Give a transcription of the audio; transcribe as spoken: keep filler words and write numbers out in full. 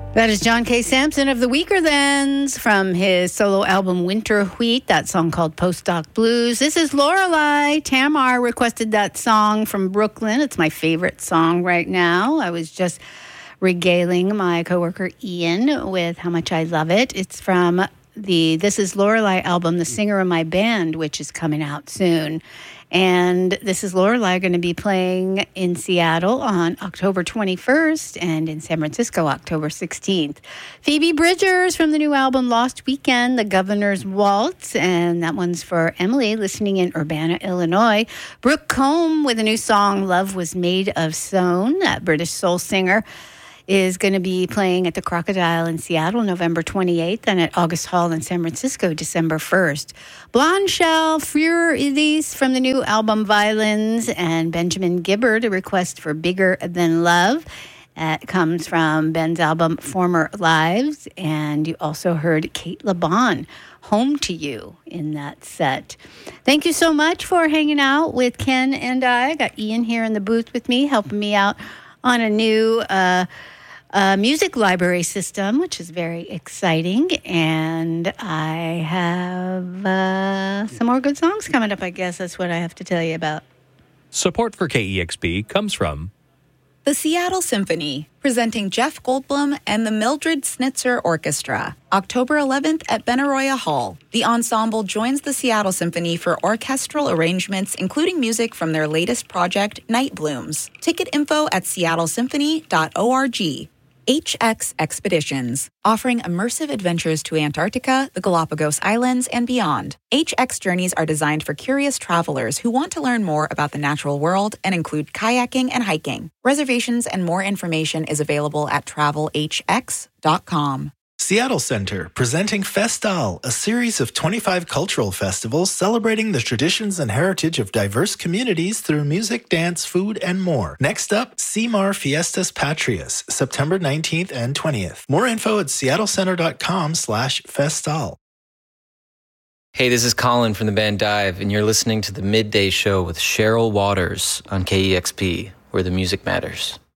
That is John K. Sampson of the Weaker Thans from his solo album Winter Wheat, that song called Postdoc Blues. This is Lorelei. Tamar requested that song from Brooklyn. It's my favorite song right now. I was just regaling my coworker Ian with how much I love it. It's from the This Is Lorelei album, The Singer of My Band, which is coming out soon. And This Is Lorelei going to be playing in Seattle on October twenty-first and in San Francisco October sixteenth. Phoebe Bridgers from the new album Lost Weekend, The Governor's Waltz, and that one's for Emily listening in Urbana, Illinois. Brooke Combe with a new song, Love Was Made of Stone, that British soul singer, is going to be playing at the Crocodile in Seattle November twenty-eighth and at August Hall in San Francisco December first. Blonde Shell Furides from the new album Violins, and Benjamin Gibbard, a request for Bigger Than Love. That comes from Ben's album Former Lives, and you also heard Kate LeBon, Home to You, in that set. Thank you so much for hanging out with Ken and I. I got Ian here in the booth with me, helping me out on a new uh, uh, music library system, which is very exciting. And I have uh, some more good songs coming up, I guess. That's what I have to tell you about. Support for K E X P comes from the Seattle Symphony, presenting Jeff Goldblum and the Mildred Snitzer Orchestra, October eleventh at Benaroya Hall. The ensemble joins the Seattle Symphony for orchestral arrangements, including music from their latest project, Night Blooms. Ticket info at seattle symphony dot org. H X Expeditions, offering immersive adventures to Antarctica, the Galapagos Islands, and beyond. H X journeys are designed for curious travelers who want to learn more about the natural world and include kayaking and hiking. Reservations and more information is available at travel h x dot com. Seattle Center, presenting Festal, a series of twenty-five cultural festivals celebrating the traditions and heritage of diverse communities through music, dance, food, and more. Next up, C M A R Fiestas Patrias, September nineteenth and twentieth. More info at seattle center dot com slash festal. Hey, this is Colin from the band Dive, and you're listening to the Midday Show with Cheryl Waters on K E X P, where the music matters.